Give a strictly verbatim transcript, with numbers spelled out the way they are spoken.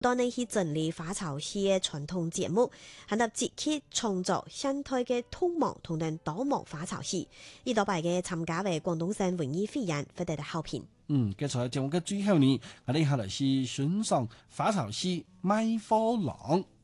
當你去整理花草戲嘅傳統節目，喺度積極創作現代嘅兔毛同埋刀毛花草戲，呢度拜嘅參加為廣東省文藝匯演獲得嘅好評。 嗯，嘅在節目嘅最後呢，我哋下嚟是欣賞花草戲賣貨郎。